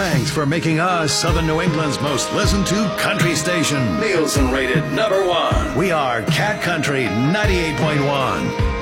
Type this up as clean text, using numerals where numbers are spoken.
Thanks for making us Southern New England's most listened to country station. Nielsen rated #1. We are Cat Country 98.1.